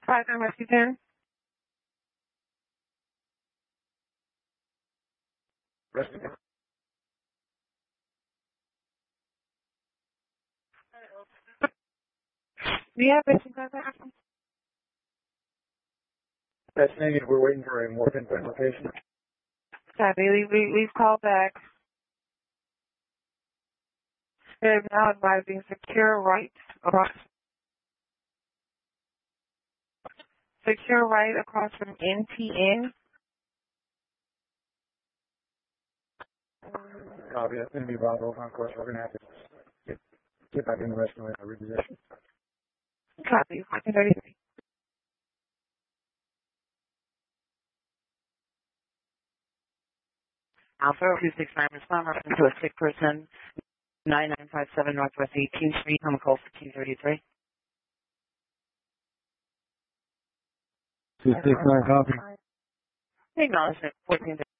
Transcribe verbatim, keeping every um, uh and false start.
five nine Rescue ten. Rescue ten. Do you have patient contact? That's negative. We're waiting for a more pinpoint location. Copy. We, we, we've called back. They're now advising secure right across. Secure right across from N T N. Copy. That's going to be Bravo. Of course, we're going to have to get, get back in the rescue and reposition. Copy. fourteen thirty-three. Alpha two six nine, respond reference to a sick person, nine nine five seven Northwest eighteenth Street, home call fifteen thirty-three. two six nine, copy. Acknowledgement, fourteen